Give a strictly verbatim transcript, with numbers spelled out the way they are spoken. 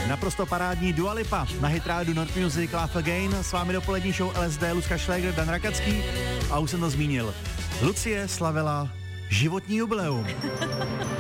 naprosto parádní Dua Lipa na hitrádu Not Music Laugh Again. S vámi dopolední show L S D, Lucka Šlégr, Dan Rakacký. A už jsem to zmínil. Lucie slavila životní jubileum.